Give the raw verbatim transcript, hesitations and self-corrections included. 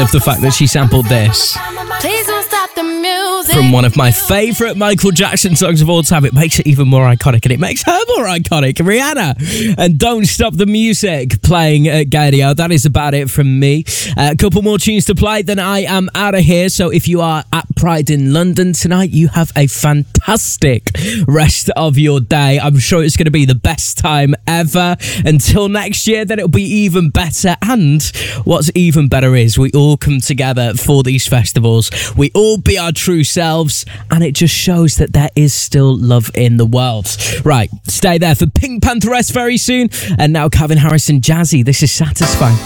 love the fact that she sampled this Please don't stop the music. from one of my favourite Michael Jackson songs of all time. It makes it even more iconic, and it makes her more iconic. Rihanna and Don't Stop the Music playing at Gadio. That is about it from me. Uh, a couple more tunes to play, then I am out of here. So if you are at Pride in London tonight, you have a fantastic rest of your day. I'm sure it's going to be the best time ever. Until next year, then it'll be even better. And what's even better is we all come together for these festivals. We all be our true selves, and it just shows that there is still love in the world. Right, stay there for Pink Pantheress very soon. And now Calvin Harris and Jazzy. This is Satisfying.